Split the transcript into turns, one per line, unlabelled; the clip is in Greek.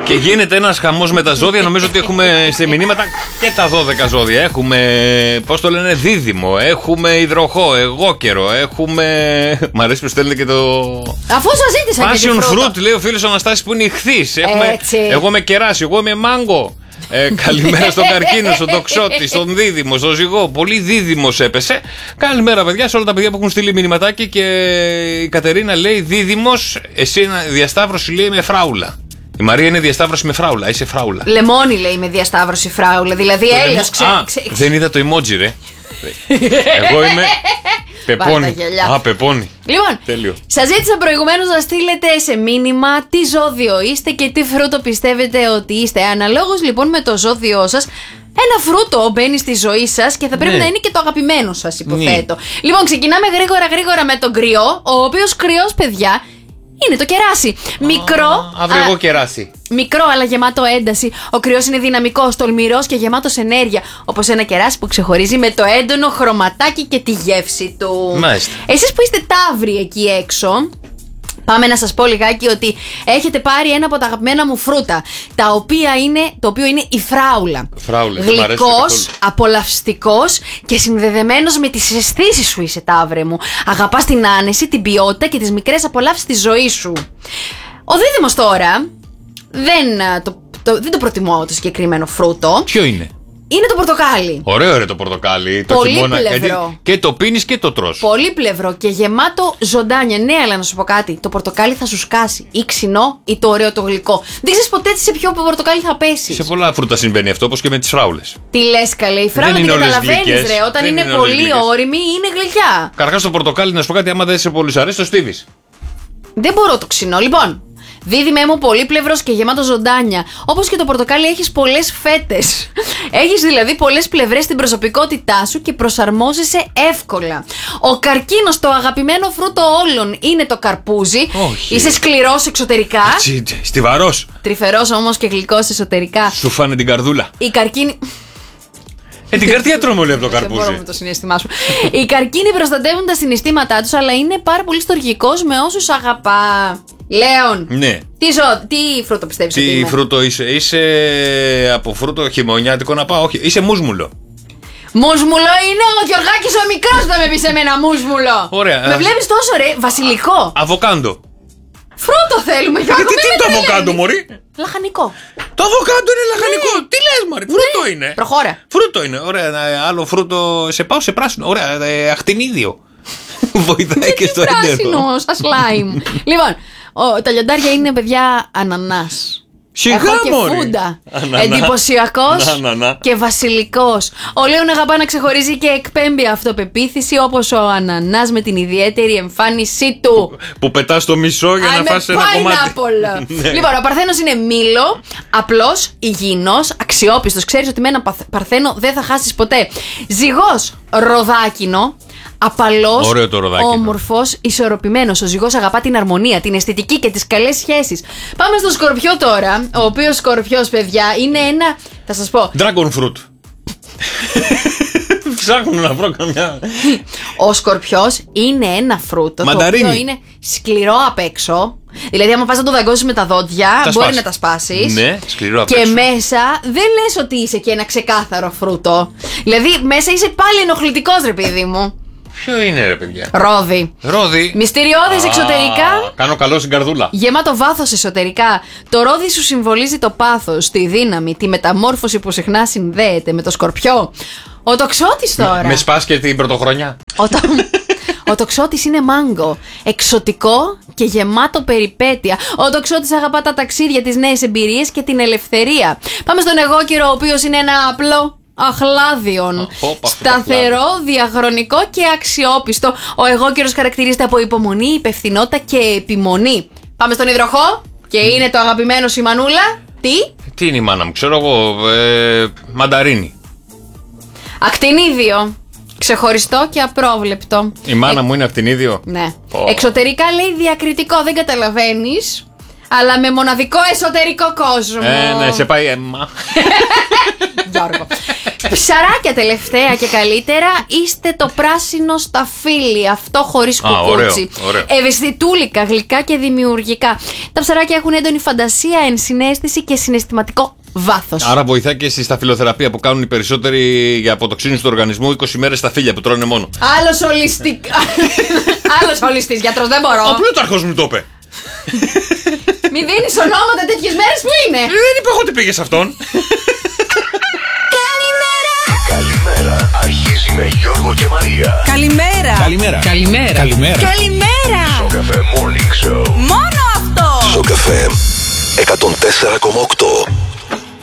Και γίνεται ένας χαμός με τα ζώδια. Νομίζω ότι έχουμε σε μηνύματα και τα 12 ζώδια. Έχουμε, πώς το λένε, δίδυμο. Έχουμε υδροχό, εγώκερο. Έχουμε. Μ' αρέσει που στέλνετε και το.
Αφού σας ζήτησα.
Passion fruit, λέει ο φίλος ο Αναστάσης που είναι ηχθής. Εγώ είμαι κεράσι, εγώ είμαι μάγκο. Καλημέρα στον Καρκίνο, στον Τοξότη, στον Δίδυμο, στον Ζυγό. Πολύ Δίδυμος έπεσε. Καλημέρα, παιδιά, σε όλα τα παιδιά που έχουν στείλει μηνυματάκι. Και η Κατερίνα λέει: Δίδυμος, εσύ είναι διασταύρωση, λέει, με φράουλα. Η Μαρία είναι διασταύρωση με φράουλα, είσαι φράουλα.
Λεμόνι, λέει, με διασταύρωση φράουλα. Δηλαδή, έλεος,
δεν είδα το emoji, ρε. Εγώ είμαι. Πεπώνει. Πεπώνει.
Λοιπόν, σας ζήτησα προηγουμένως να στείλετε σε μήνυμα τι ζώδιο είστε και τι φρούτο πιστεύετε ότι είστε. Αναλόγως λοιπόν με το ζώδιό σας, ένα φρούτο μπαίνει στη ζωή σας και θα πρέπει να είναι και το αγαπημένο σας, υποθέτω. Λοιπόν, ξεκινάμε γρήγορα με τον κρυό, ο οποίος κρυός, παιδιά, είναι το κεράσι. Μικρό.
Αύριο εγώ κεράσι.
Μικρό αλλά γεμάτο ένταση. Ο κρυός είναι δυναμικός, τολμηρός και γεμάτος ενέργεια. Όπως ένα κεράσι που ξεχωρίζει με το έντονο χρωματάκι και τη γεύση του.
Μάλιστα.
Εσείς που είστε ταύροι εκεί έξω, πάμε να σας πω λιγάκι ότι έχετε πάρει ένα από τα αγαπημένα μου φρούτα, το οποίο είναι η φράουλα. Γλυκός, απολαυστικός και συνδεδεμένος με τις αισθήσεις σου είσαι, ταύρε μου. Αγαπάς την άνεση, την ποιότητα και τις μικρές απολαύσεις της ζωής σου. Ο Δίδυμος τώρα δεν το προτιμώ το συγκεκριμένο φρούτο.
Ποιο είναι?
Είναι το πορτοκάλι.
Ωραίο είναι το πορτοκάλι.
Πολύ πλευρό.
Και το πίνεις και το τρως.
Πολύ πλευρό και γεμάτο ζωντάνια. Ναι, αλλά να σου πω κάτι. Το πορτοκάλι θα σου σκάσει. Ή ξινό ή το ωραίο το γλυκό. Δεν ξέρεις ποτέ σε ποιο πορτοκάλι θα πέσει.
Σε πολλά φρούτα συμβαίνει αυτό, όπως και με τις φράουλες.
Τι λες, καλέ. Η φράουλα την καταλαβαίνεις, ρε. Όταν είναι πολύ όρημη, είναι γλυκιά.
Καρχάς το πορτοκάλι, να σου πω κάτι, άμα δεν σε πολύ σ' αρέσει, το στίβεις.
Δεν μπορώ το ξινό. Λοιπόν. Δίδυμέ μου, πολύπλευρος και γεμάτο ζωντάνια. Όπως και το πορτοκάλι, έχεις πολλές φέτες. Έχεις δηλαδή πολλές πλευρές στην προσωπικότητά σου και προσαρμόζεσαι εύκολα. Ο καρκίνος, το αγαπημένο φρούτο όλων, είναι το καρπούζι.
Όχι.
Είσαι σκληρός εξωτερικά.
Στιβαρός.
Τρυφερός όμως και γλυκός εσωτερικά.
Σου φάνε την καρδούλα.
Η καρκίνη.
Την καρδιά τρώμε όλοι από το καρπούζι.
Δεν μπορώ με το συναίσθημά σου. Οι καρκίνοι προστατεύουν τα συναισθήματά τους, αλλά είναι πάρα πολύ στοργικός με όσους αγαπά. Λέων.
Ναι.
Τι φρούτο πιστεύεις ότι είναι?
Τι φρούτο είσαι? Είσαι από φρούτο χειμωνιάτικο να πάω? Όχι, είσαι μούσμουλο.
Μούσμουλο είναι ο Γιωργάκης ο μικρός, θα με πεις εμένα μούσμουλο.
Ωραία.
Με βλέπεις τόσο ρε, βασιλικό.
Αβοκάντο.
Φρούτο θέλουμε, Γιώργο.
Τι είναι το αβοκάντο, μωρή?
Λαχανικό.
Το αβοκάντο είναι λαχανικό. Τι λες, μωρή? Φρούτο είναι.
Προχώρα.
Φρούτο είναι. Ωραία. Άλλο φρούτο. Σε πάω σε πράσινο. Ωραία. Ακτινίδιο. Βοηθάει και στο έντερο.
Πράσινο, σαν σλάιμ. Λοιπόν, τα λιοντάρια είναι, παιδιά, ανανάς.
Σιγά,
έχω και φούντα. Εντυπωσιακός και βασιλικός. Ο Λέων αγαπά να ξεχωρίζει και εκπέμπει αυτοπεποίθηση, όπως ο ανανάς με την ιδιαίτερη εμφάνισή του.
Που πετάς στο μισό για να φας ένα κομμάτι.
Λοιπόν, ο Παρθένος είναι μήλο, απλός, υγιεινός, αξιόπιστος. Ξέρεις ότι με ένα Παρθένο δεν θα χάσεις ποτέ. Ζυγός, ροδάκινο. Απαλός, όμορφος, ισορροπημένος. Ο ζυγός αγαπά την αρμονία, την αισθητική και τις καλές σχέσεις. Πάμε στο Σκορπιό τώρα. Ο οποίος Σκορπιός, παιδιά, είναι ένα. Θα σας πω.
Dragon fruit. Ψάχνω να βρω καμιά. Ο
Σκορπιός είναι ένα φρούτο.
Μανταρίνι.
Το οποίο είναι σκληρό απ' έξω. Δηλαδή, άμα πας να το δαγκώσεις με τα δόντια, μπορεί να τα σπάσεις.
Ναι, σκληρό απ'
και
έξω.
μέσα δεν λες ότι είσαι και ένα ξεκάθαρο φρούτο. Δηλαδή, μέσα είσαι πάλι ενοχλητικός, ρε παιδί μου.
Ποιο είναι, ρε παιδιά?
Ρόδι. Μυστηριώδης εξωτερικά.
Κάνω καλό στην καρδούλα.
Γεμάτο βάθος εσωτερικά. Το ρόδι σου συμβολίζει το πάθος, τη δύναμη, τη μεταμόρφωση που συχνά συνδέεται με το Σκορπιό. Ο Τοξότης τώρα.
Με σπάς και την πρωτοχρονιά.
Ο Τοξότης είναι μάγκο. Εξωτικό και γεμάτο περιπέτεια. Ο Τοξότης αγαπά τα ταξίδια, τις νέες εμπειρίες και την ελευθερία. Πάμε στον Εγώκερο, ο οποίος είναι ένα απλό αχλάδιον. Σταθερό, διαχρονικό και αξιόπιστο. Ο Εγώκερος χαρακτηρίζεται από υπομονή, υπευθυνότητα και επιμονή. Πάμε στον Υδροχό και είναι το αγαπημένο σου η Μανούλα. Τι
είναι η μάνα μου, ξέρω εγώ. Μανταρίνι.
Ακτινίδιο. Ξεχωριστό και απρόβλεπτο.
Η μάνα μου είναι ακτινίδιο.
Ναι. Εξωτερικά λέει διακριτικό, δεν καταλαβαίνεις. Αλλά με μοναδικό εσωτερικό κόσμο.
Ναι, σε πάει αίμα.
Γιώργο. Ψαράκια τελευταία και καλύτερα, είστε το πράσινο σταφύλι. Αυτό χωρίς κουκούτσι. Ευαισθητούλικα, γλυκά και δημιουργικά. Τα ψαράκια έχουν έντονη φαντασία, ενσυναίσθηση και συναισθηματικό βάθος.
Άρα βοηθάει και στη σταφυλοθεραπεία που κάνουν οι περισσότεροι για αποτοξίνηση του οργανισμού, 20 μέρες σταφύλια που τρώνε μόνο.
Άλλος ολιστής γιατρός, δεν μπορώ.
Ο πλούταρχος μου το είπε.
Μη δίνεις ονόματα τέτοιες μέρες που είναι.
Δεν είπα εγώ ότι πήγες αυτόν.
Καλημέρα, αρχίζει με Γιώργο και Μαρία.
Καλημέρα.
Καλημέρα.
Καλημέρα.
Καλημέρα.
Καλημέρα.
Σοκαφέ Morning Show.
Μόνο αυτό.
Σοκαφέ 104,8.